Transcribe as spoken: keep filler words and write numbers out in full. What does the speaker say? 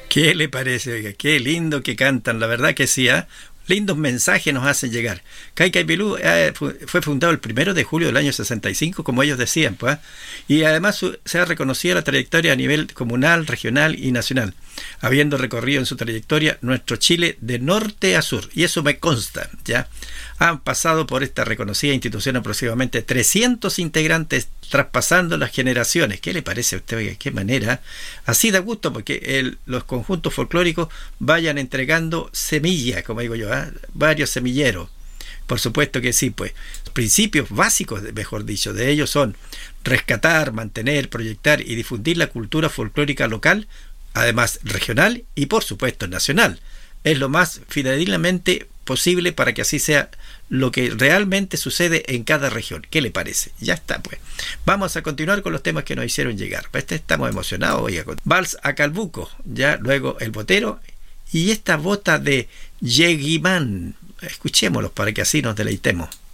¿Qué le parece? Oiga, qué lindo que cantan, la verdad que sí, ¿eh? Lindos mensajes nos hacen llegar. Caycaipilú eh, fue fundado el primero de julio del año sesenta y cinco, como ellos decían, pues, ¿eh? Y además su, se ha reconocido la trayectoria a nivel comunal, regional y nacional, habiendo recorrido en su trayectoria nuestro Chile de norte a sur, y eso me consta, ¿ya? Han pasado por esta reconocida institución aproximadamente trescientos integrantes, traspasando las generaciones. ¿Qué le parece a usted? Oiga, qué manera. Así da gusto porque el, los conjuntos folclóricos vayan entregando semillas, como digo yo, ¿eh? Varios semilleros. Por supuesto que sí, pues. Principios básicos, mejor dicho, de ellos son rescatar, mantener, proyectar y difundir la cultura folclórica local, además regional y por supuesto nacional. Es lo más fidedignamente posible para que así sea lo que realmente sucede en cada región. ¿Qué le parece? Ya está, pues. Vamos a continuar con los temas que nos hicieron llegar. Este estamos emocionados hoy. Vals a Calbuco, ya luego el botero y esta bota de Yeguimán. Escuchémoslos para que así nos deleitemos.